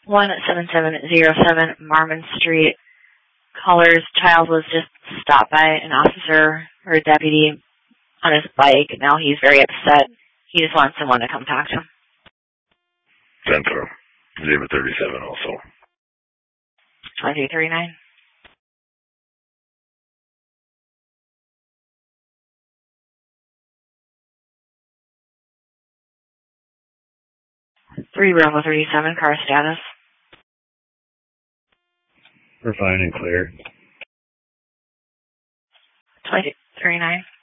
17707 Marmon Street. Caller's child was just stopped by an officer or a deputy on his bike. Now he's very upset. He just wants someone to come talk to him. 10-4. 037 also. 2339. Three Bravo 37, car status. We're fine and clear. 2339.